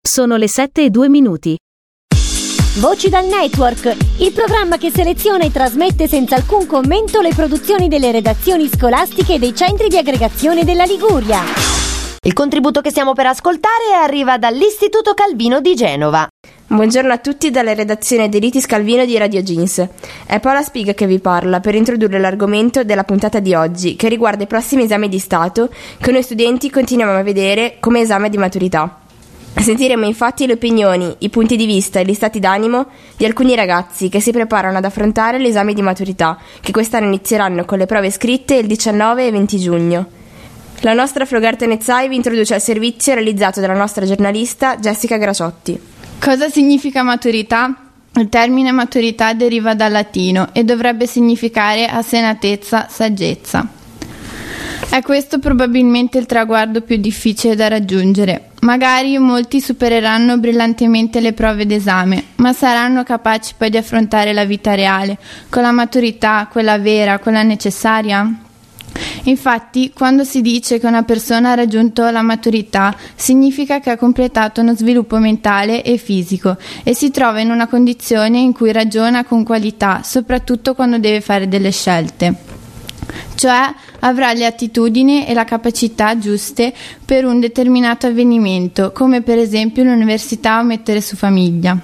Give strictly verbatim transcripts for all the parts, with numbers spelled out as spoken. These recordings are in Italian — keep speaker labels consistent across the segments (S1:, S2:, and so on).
S1: Sono le sette e due minuti.
S2: Voci dal Network, il programma che seleziona e trasmette senza alcun commento le produzioni delle redazioni scolastiche e dei centri di aggregazione della Liguria.
S3: Il contributo che stiamo per ascoltare arriva dall'Istituto Calvino di Genova.
S4: Buongiorno a tutti dalla redazione di Litis Calvino di Radio Jeans. È Paola Spiga che vi parla per introdurre l'argomento della puntata di oggi, che riguarda i prossimi esami di Stato che noi studenti continuiamo a vedere come esame di maturità. Sentiremo infatti le opinioni, i punti di vista e gli stati d'animo di alcuni ragazzi che si preparano ad affrontare l'esame di maturità, che quest'anno inizieranno con le prove scritte il diciannove e venti giugno. La nostra Flogarte Nezzai vi introduce al servizio realizzato dalla nostra giornalista Jessica Graciotti.
S5: Cosa significa maturità? Il termine maturità deriva dal latino e dovrebbe significare assenatezza, saggezza. È questo probabilmente il traguardo più difficile da raggiungere. Magari molti supereranno brillantemente le prove d'esame, ma saranno capaci poi di affrontare la vita reale, con la maturità, quella vera, quella necessaria? Infatti, quando si dice che una persona ha raggiunto la maturità, significa che ha completato uno sviluppo mentale e fisico e si trova in una condizione in cui ragiona con qualità, soprattutto quando deve fare delle scelte. Cioè avrà le attitudini e la capacità giuste per un determinato avvenimento, come per esempio l'università o mettere su famiglia.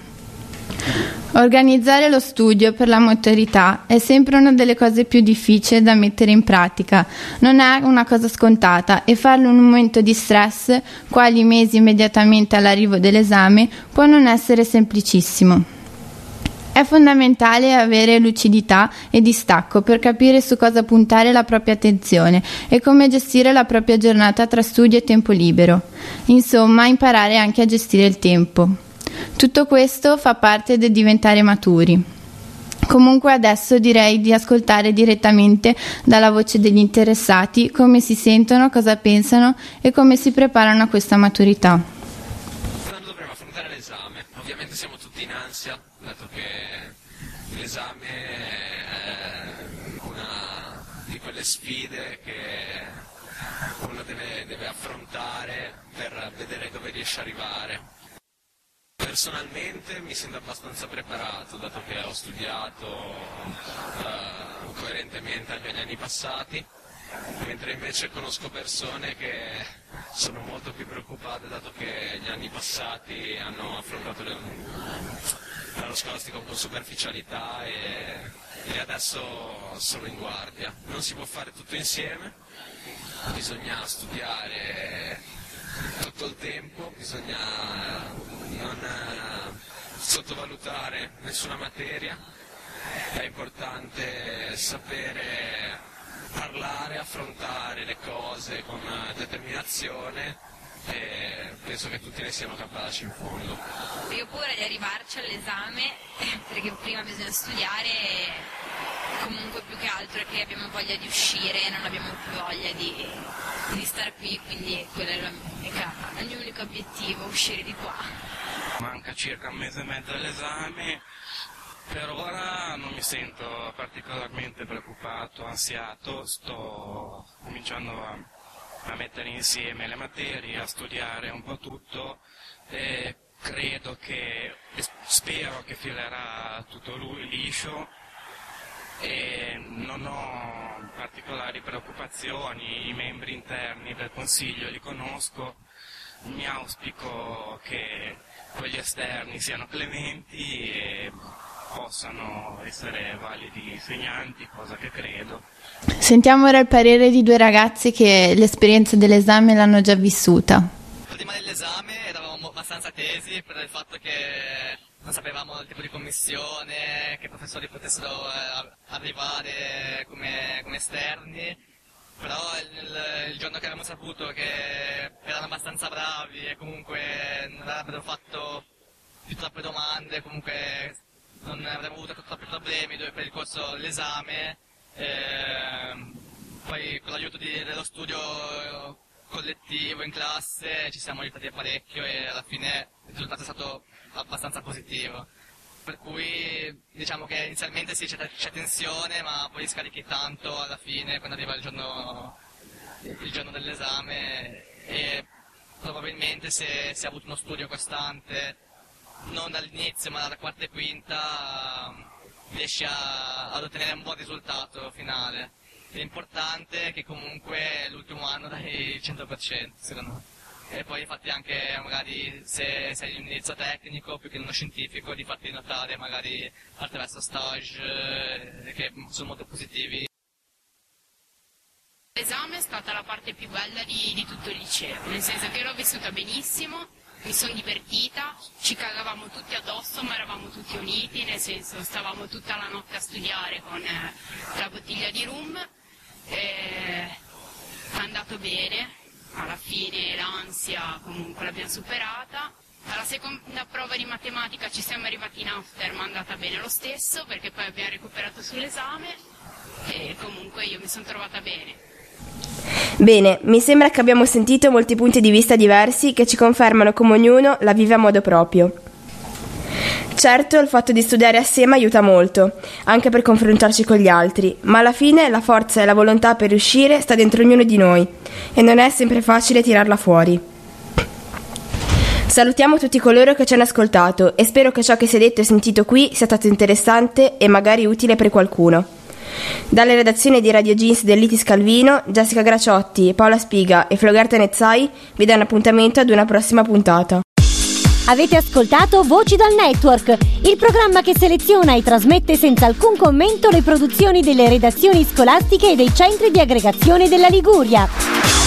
S5: Organizzare lo studio per la maturità è sempre una delle cose più difficili da mettere in pratica. Non è una cosa scontata e farlo in un momento di stress, quali mesi immediatamente all'arrivo dell'esame, può non essere semplicissimo. È fondamentale avere lucidità e distacco per capire su cosa puntare la propria attenzione e come gestire la propria giornata tra studio e tempo libero. Insomma, imparare anche a gestire il tempo. Tutto questo fa parte del diventare maturi. Comunque adesso direi di ascoltare direttamente dalla voce degli interessati come si sentono, cosa pensano e come si preparano a questa maturità.
S6: Quando dovremo affrontare l'esame, ovviamente siamo tutti in ansia, dato che l'esame è una di quelle sfide che uno deve, deve affrontare per vedere dove riesce a arrivare. Personalmente mi sento abbastanza preparato, dato che ho studiato uh, coerentemente anche negli anni passati, mentre invece conosco persone che sono molto più preoccupate, dato che gli anni passati hanno affrontato le, l'anno scolastico con superficialità e, e adesso sono in guardia. Non si può fare tutto insieme, bisogna studiare tutto il tempo, bisogna non sottovalutare nessuna materia, è importante sapere parlare, affrontare le cose con determinazione e penso che tutti ne siano capaci in fondo.
S7: Io ho paura di arrivarci all'esame perché prima bisogna studiare e comunque più che altro è che abbiamo voglia di uscire, non abbiamo più voglia di, di stare qui, quindi quello è il mio unico obiettivo, uscire di qua.
S8: Manca circa un mese e mezzo all'esame, per ora non mi sento particolarmente preoccupato, ansiato, sto cominciando a, a mettere insieme le materie, a studiare un po' tutto e credo che, spero che filerà tutto lui liscio e non ho particolari preoccupazioni, i membri interni del Consiglio li conosco, mi auspico che quelli esterni siano clementi e possano essere validi insegnanti, cosa che credo.
S5: Sentiamo ora il parere di due ragazzi che l'esperienza dell'esame l'hanno già vissuta.
S9: Prima dell'esame eravamo abbastanza tesi per il fatto che non sapevamo il tipo di commissione, che professori potessero eh, arrivare come, come esterni, però il, il giorno che abbiamo saputo che erano abbastanza bravi e comunque non avrebbero fatto più troppe domande, comunque non avremmo avuto troppi problemi per il corso dell'esame, eh, poi con l'aiuto di, dello studio collettivo in classe ci siamo aiutati parecchio e alla fine il risultato è stato abbastanza positivo. Per cui diciamo che inizialmente sì, c'è, c'è tensione, ma poi scarichi tanto alla fine quando arriva il giorno, il giorno dell'esame e probabilmente se si è avuto uno studio costante, non dall'inizio ma dalla quarta e quinta, riesci a, ad ottenere un buon risultato finale. L'importante è che comunque l'ultimo anno dai il cento per cento, secondo me. E poi infatti anche magari se sei in un inizio tecnico più che in uno scientifico, di farti notare magari attraverso stage eh, che sono molto positivi.
S10: L'esame è stata la parte più bella di, di tutto il liceo, nel senso che l'ho vissuta benissimo, mi sono divertita, ci cagavamo tutti addosso ma eravamo tutti uniti, nel senso stavamo tutta la notte a studiare con eh, la bottiglia di rum, eh, è andato bene. Alla fine l'ansia comunque l'abbiamo superata. Alla seconda prova di matematica ci siamo arrivati in after, ma è andata bene lo stesso perché poi abbiamo recuperato sull'esame e comunque io mi sono trovata bene.
S4: Bene, mi sembra che abbiamo sentito molti punti di vista diversi che ci confermano come ognuno la vive a modo proprio. Certo, il fatto di studiare assieme aiuta molto, anche per confrontarci con gli altri, ma alla fine la forza e la volontà per riuscire sta dentro ognuno di noi e non è sempre facile tirarla fuori. Salutiamo tutti coloro che ci hanno ascoltato e spero che ciò che si è detto e sentito qui sia stato interessante e magari utile per qualcuno. Dalle redazioni di Radio Jeans del Litis Calvino, Jessica Graciotti, Paola Spiga e Flogarta Nezzai vi danno appuntamento ad una prossima puntata.
S2: Avete ascoltato Voci dal Network, il programma che seleziona e trasmette senza alcun commento le produzioni delle redazioni scolastiche e dei centri di aggregazione della Liguria.